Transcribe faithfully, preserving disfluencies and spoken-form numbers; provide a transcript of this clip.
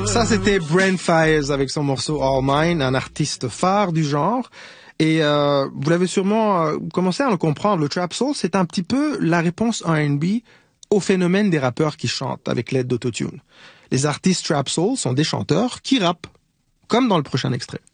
Ça, c'était Brent Faiyaz avec son morceau All Mine, un artiste phare du genre. Et euh, vous l'avez sûrement euh, commencé à le comprendre, le trap soul, c'est un petit peu la réponse R and B au phénomène des rappeurs qui chantent avec l'aide d'autotune. Les artistes trap soul sont des chanteurs qui rappent, comme dans le prochain extrait.